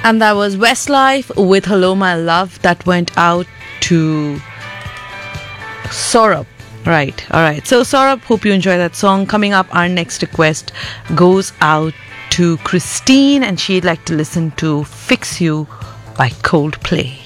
And that was Westlife with Hello My Love. That went out to Saurabh. Right, alright. So Saurabh, hope you enjoy that song. Coming up, our next request goes out to Christine, and she'd like to listen to Fix You by Coldplay.